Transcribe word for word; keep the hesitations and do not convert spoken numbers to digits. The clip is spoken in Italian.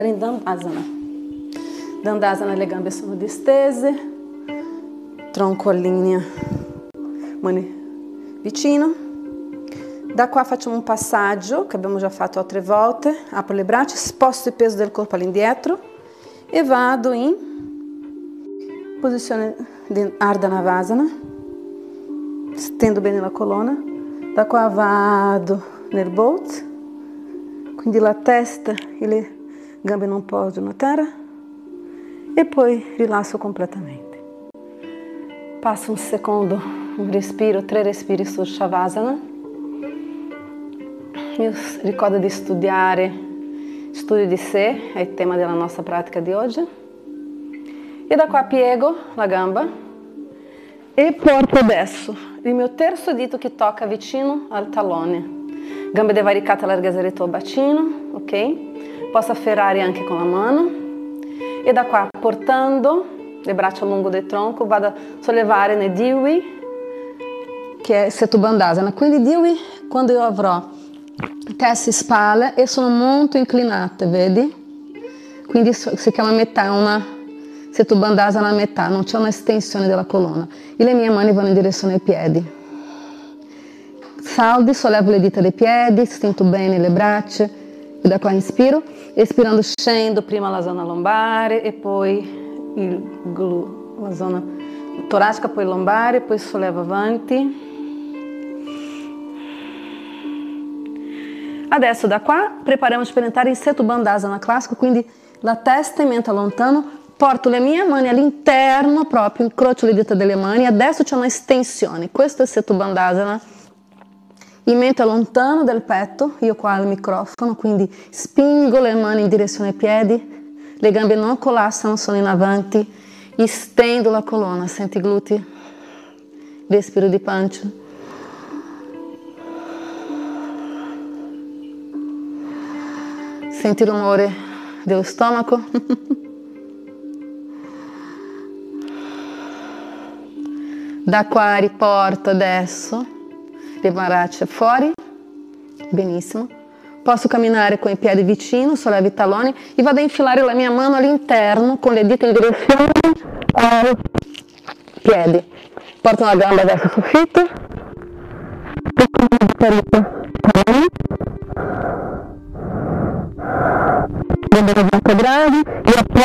in Dandasana. Dandasana, le gambe sono distese, tronco allinea, mani vicino. Da qua facciamo un passaggio che abbiamo già fatto altre volte. Apro le braccia, sposto il peso del corpo all'indietro e vado in posizione di Ardha Navasana. Stendo bene la colonna. Da qua vado nel boat, quindi la testa e le gambe non poggiano a terra e poi rilasso completamente. Passo un secondo, un respiro, tre respiri su Shavasana. Io ricordo di studiare studio di sé, è il tema della nostra pratica di oggi. E da qua piego la gamba e porto adesso il mio terzo dito che tocca vicino al tallone. Gambe devaricate alla larghezza del tuo bacino, ok? Posso afferrare anche con la mano. E da qua, portando le braccia lungo del tronco, vado a sollevare nel Diwi, che è Setu Bandhasana. Quindi Diwi, quando io avrò testa e spalle e sono molto inclinate, vedi? Quindi si chiama metà, è una Setu Bandhasana a metà, non c'è un'estensione della colonna. E le mie mani vanno in direzione ai piedi. Saldi, sollevo le dita dei piedi, stento bene le braccia e da qua inspiro, espirando scendo prima la zona lombare e poi il glu, la zona toracica, poi lombare, poi sollevo avanti. Adesso da qua prepariamoci per entrare in Setu Bandhasana classico, quindi la testa e mente lontano, porto le mie mani all'interno proprio, incrocio le dita delle mani, adesso c'è una estensione, questo è Setu Bandhasana. In mente lontano del petto, io qua al microfono, quindi spingo le mani in direzione ai piedi, le gambe non collassano, sono in avanti, stendo la colonna, senti i glutei, respiro di pancia. Senti il rumore dello stomaco. Da qua riporto adesso le braccia fuori, benissimo. Posso camminare con i piedi vicino, sollevo i talloni e vado a infilare la mia mano all'interno con le dita in direzione ai piedi. Porto la gamba verso il soffitto. Gambe verticali,